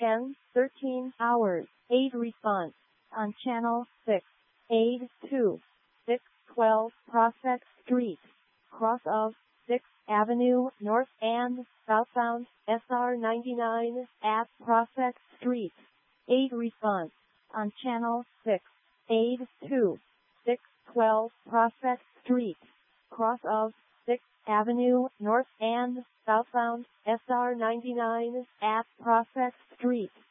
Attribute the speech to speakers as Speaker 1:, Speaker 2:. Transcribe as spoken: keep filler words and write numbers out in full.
Speaker 1: ten thirteen hours. Aid response on channel six. Aid two six twelve Prospect Street, cross of sixth Avenue North and southbound S R ninety-nine at Prospect Street. Aid response on channel six. Aid two six twelve Prospect Street, cross of sixth Avenue North and southbound S R ninety-nine at Prospect Street.